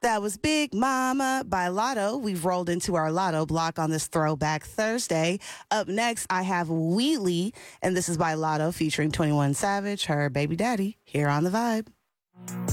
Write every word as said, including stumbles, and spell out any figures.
That was Big Mama by Lotto. We've rolled into our Lotto block on this Throwback Thursday. Up next, I have Wheatley, and this is by Lotto featuring twenty-one Savage, her baby daddy, here on The Vibe.